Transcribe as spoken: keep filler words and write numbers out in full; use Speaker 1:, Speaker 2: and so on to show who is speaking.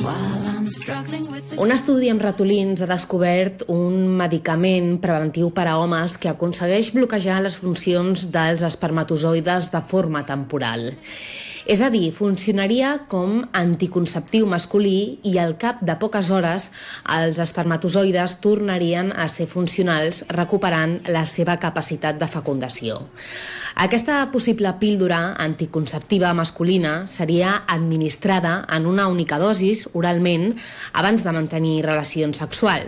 Speaker 1: Un estudi amb ratolins ha descobert un medicament preventiu per a homes que aconsegueix bloquejar les funcions dels espermatozoides de forma temporal. És a dir, funcionaria com anticonceptiu masculí i al cap de poques hores els espermatozoides tornarien a ser funcionals recuperant la seva capacitat de fecundació. Aquesta possible píldora anticonceptiva masculina seria administrada en una única dosis oralment abans de mantenir relacions sexuals.